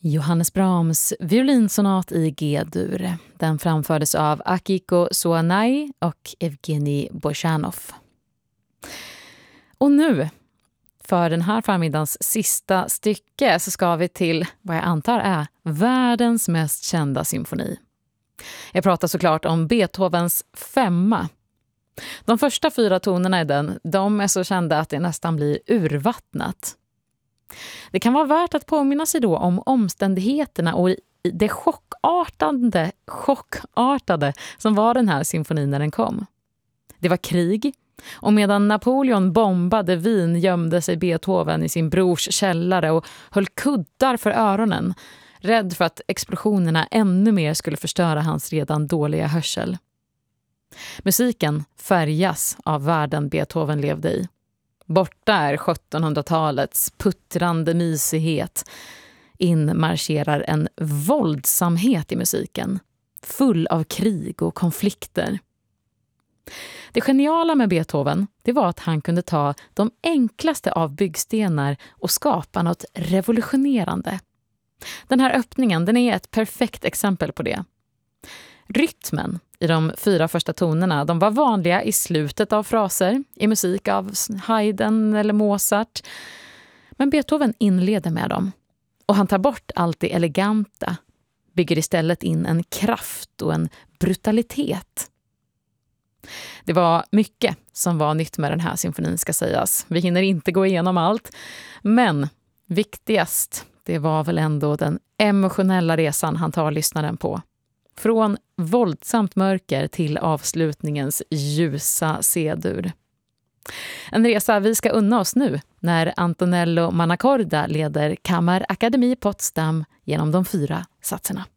Johannes Brahms violinsonat i G-dur. Den framfördes av Akiko Soanai och Evgeni Bochanov. Och nu, för den här förmiddagens sista stycke, så ska vi till vad jag antar är världens mest kända symfoni. Jag pratar såklart om Beethovens 5:e. De första 4 tonerna i den, de är så kända att det nästan blir urvattnat. Det kan vara värt att påminna sig då om omständigheterna och det chockartade som var den här symfonin när den kom. Det var krig, och medan Napoleon bombade Wien gömde sig Beethoven i sin brors källare och höll kuddar för öronen, rädd för att explosionerna ännu mer skulle förstöra hans redan dåliga hörsel. Musiken färgas av världen Beethoven levde i. Borta är 1700-talets puttrande mysighet. In marscherar en våldsamhet i musiken, full av krig och konflikter. Det geniala med Beethoven, det var att han kunde ta de enklaste av byggstenar och skapa något revolutionerande. Den här öppningen, den är ett perfekt exempel på det. Rytmen i de 4 första tonerna, de var vanliga i slutet av fraser, i musik av Haydn eller Mozart. Men Beethoven inleder med dem. Och han tar bort allt det eleganta, bygger istället in en kraft och en brutalitet. Det var mycket som var nytt med den här symfonin, ska sägas. Vi hinner inte gå igenom allt, men viktigast, det var väl ändå den emotionella resan han tar lyssnaren på. Från våldsamt mörker till avslutningens ljusa C-dur. En resa vi ska unna oss nu när Antonello Manacorda leder Kammerakademi Potsdam genom de 4 satserna.